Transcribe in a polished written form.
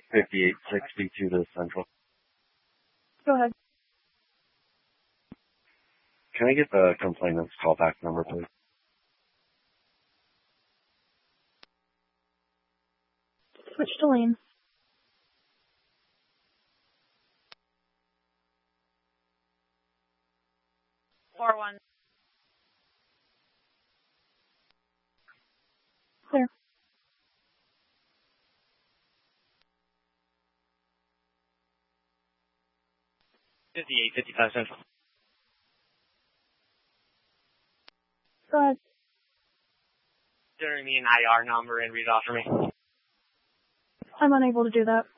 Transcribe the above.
5862 to Central. Go ahead. Can I get the complainant's callback number, please? Switch to lane. One. Clear. Fifty-eight, 55 Central. Go ahead. Generate me an IR number and read it off for me. I'm unable to do that.